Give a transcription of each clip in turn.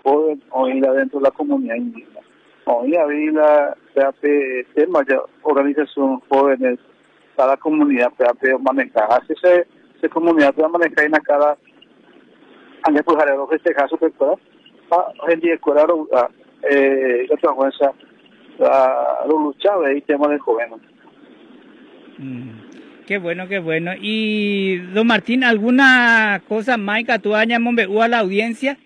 joven hoy dentro de la comunidad indígena. Hoy había la PAP, tema ya organización jóvenes, cada comunidad PAP maneja, así se comunidad puede manejar en cada año pues haré los festejos super para gente escuela otra cosa lo luchaba y tema de jóvenes. Qué bueno, qué bueno. Y don Martín, ¿alguna cosa más que tú hayas movido a la audiencia?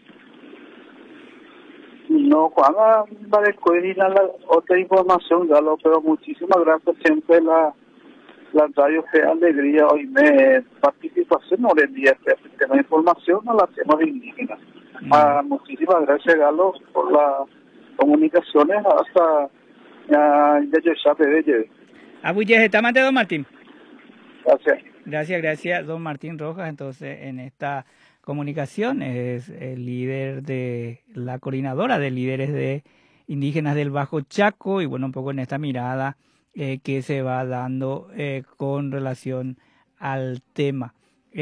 No, cuando para escuela la otra información, Galo, pero muchísimas gracias siempre la radio que alegría hoy me participación no le día que tema de información no la hacemos indígenas. Muchísimas gracias, Galo, por las comunicaciones hasta ya de Abuye, ¿está don Martín? Gracias. Gracias, don Martín Rojas. Entonces, en esta comunicación es el líder de la coordinadora de líderes de indígenas del Bajo Chaco y bueno, un poco en esta mirada que se va dando con relación al tema.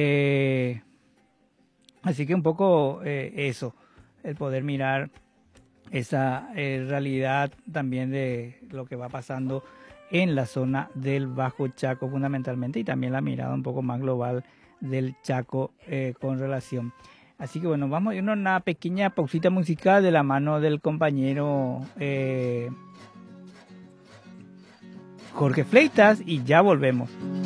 Así que un poco eso, el poder mirar esa realidad también de lo que va pasando en la zona del Bajo Chaco fundamentalmente y también la mirada un poco más global del Chaco con relación. Así que bueno, vamos a ir a una pequeña pausita musical de la mano del compañero Jorge Fleitas y ya volvemos.